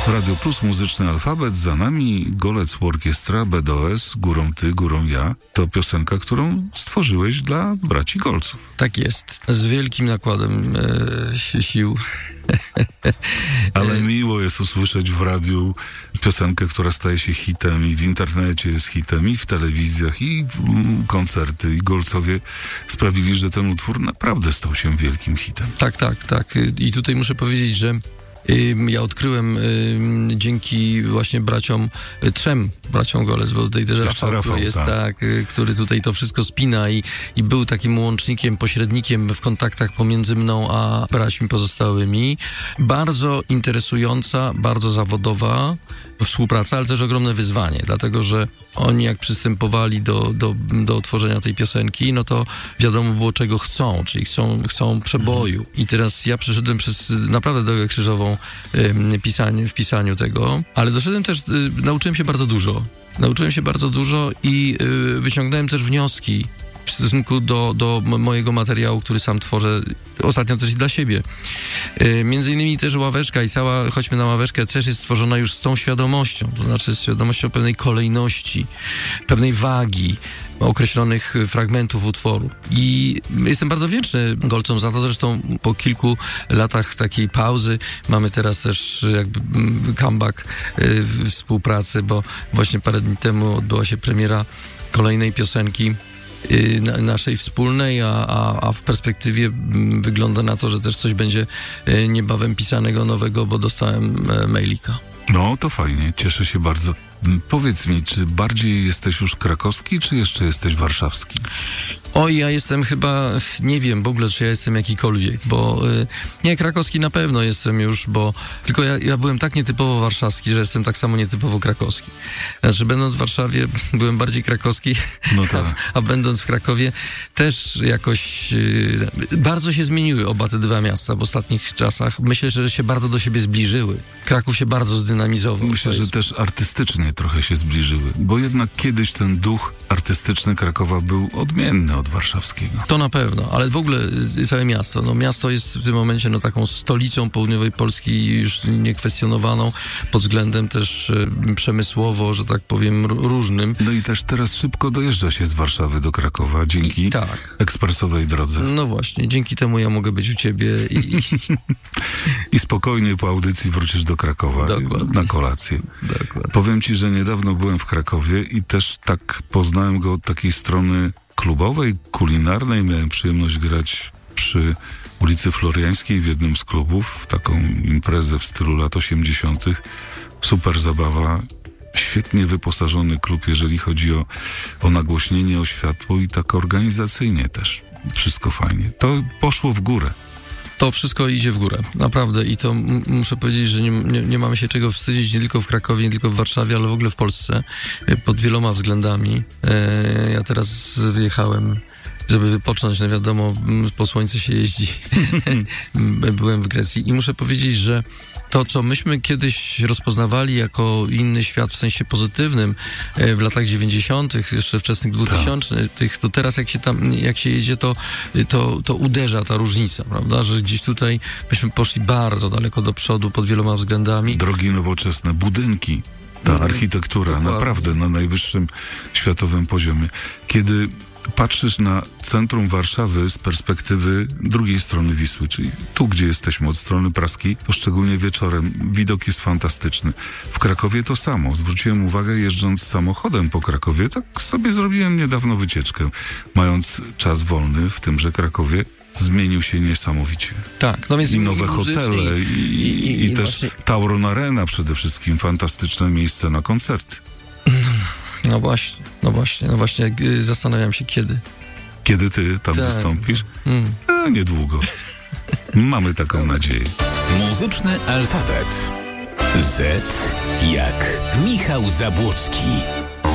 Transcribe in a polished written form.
Radio Plus, muzyczny alfabet, za nami Golec Orkiestra, BDOS, Górą ty, górą ja. To piosenka, którą stworzyłeś dla braci Golców. Tak jest, z wielkim nakładem sił. Ale miło jest usłyszeć w radiu piosenkę, która staje się hitem i w internecie jest hitem, i w telewizjach, i koncerty, i Golcowie sprawili, że ten utwór naprawdę stał się wielkim hitem. Tak. I tutaj muszę powiedzieć, że ja odkryłem dzięki właśnie trzem braciom Golec, bo tutaj też Rafał jest, który tutaj to wszystko spina i był takim łącznikiem, pośrednikiem w kontaktach pomiędzy mną a braćmi pozostałymi. Bardzo interesująca, bardzo zawodowa współpraca, ale też ogromne wyzwanie, dlatego że oni jak przystępowali do tworzenia tej piosenki, no to wiadomo było, czego chcą, czyli chcą przeboju. I teraz ja przeszedłem przez naprawdę drogę krzyżową w pisaniu tego, ale doszedłem też, nauczyłem się bardzo dużo i wyciągnąłem też wnioski w stosunku do mojego materiału, który sam tworzę, ostatnio też i dla siebie. Między innymi też Ławeczka i cała Chodźmy na Ławeczkę też jest stworzona już z tą świadomością, to znaczy z świadomością pewnej kolejności, pewnej wagi określonych fragmentów utworu. I jestem bardzo wdzięczny Golcom za to, zresztą po kilku latach takiej pauzy mamy teraz też jakby comeback współpracy, bo właśnie parę dni temu odbyła się premiera kolejnej piosenki naszej wspólnej, a w perspektywie wygląda na to, że też coś będzie niebawem pisanego nowego, bo dostałem mailika. No, to fajnie, cieszę się bardzo. Powiedz mi, czy bardziej jesteś już krakowski, czy jeszcze jesteś warszawski? Oj, ja jestem chyba, nie wiem w ogóle, czy ja jestem jakikolwiek, bo nie, krakowski na pewno jestem już, bo tylko ja byłem tak nietypowo warszawski, że jestem tak samo nietypowo krakowski. Znaczy, będąc w Warszawie byłem bardziej krakowski, no tak. a będąc w Krakowie też jakoś bardzo się zmieniły oba te dwa miasta w ostatnich czasach. Myślę, że się bardzo do siebie zbliżyły. Kraków się bardzo zdynamizował. Myślę, że też artystycznie trochę się zbliżyły, bo jednak kiedyś ten duch artystyczny Krakowa był odmienny od warszawskiego. To na pewno, ale w ogóle całe miasto. No, miasto jest w tym momencie taką stolicą południowej Polski już niekwestionowaną pod względem też przemysłowo, że tak powiem, różnym. No i też teraz szybko dojeżdża się z Warszawy do Krakowa dzięki ekspresowej drodze. No właśnie, dzięki temu ja mogę być u ciebie i spokojnie po audycji wrócisz do Krakowa. Dokładnie. Na kolację. Dokładnie. Powiem ci, że niedawno byłem w Krakowie i też tak poznałem go od takiej strony klubowej, kulinarnej. Miałem przyjemność grać przy ulicy Floriańskiej w jednym z klubów, w taką imprezę w stylu lat 80. Super zabawa, świetnie wyposażony klub, jeżeli chodzi o nagłośnienie, o światło i tak organizacyjnie też. Wszystko fajnie. To poszło w górę. To wszystko idzie w górę, naprawdę, i to muszę powiedzieć, że nie mamy się czego wstydzić nie tylko w Krakowie, nie tylko w Warszawie, ale w ogóle w Polsce, pod wieloma względami. Ja teraz wyjechałem, żeby wypocząć, no wiadomo, po słońcu się jeździ. Byłem w Grecji i muszę powiedzieć, że to, co myśmy kiedyś rozpoznawali jako inny świat w sensie pozytywnym w latach 90., jeszcze wczesnych 2000, to teraz jak się jedzie, to uderza ta różnica, prawda? Że gdzieś tutaj myśmy poszli bardzo daleko do przodu pod wieloma względami. Drogi nowoczesne, budynki, ta architektura, dokładnie. Naprawdę na najwyższym światowym poziomie. Kiedy patrzysz na centrum Warszawy z perspektywy drugiej strony Wisły, czyli tu, gdzie jesteśmy, od strony praskiej, to szczególnie wieczorem widok jest fantastyczny. W Krakowie to samo. Zwróciłem uwagę, jeżdżąc samochodem po Krakowie, tak sobie zrobiłem niedawno wycieczkę, mając czas wolny w tymże Krakowie. Zmienił się niesamowicie. Tak, no więc i nowe hotele, i też właśnie... Tauron Arena przede wszystkim, fantastyczne miejsce na koncerty. No właśnie, zastanawiam się kiedy. Kiedy ty tam wystąpisz? Niedługo. Mamy taką nadzieję. Muzyczny alfabet. Z jak Michał Zabłocki.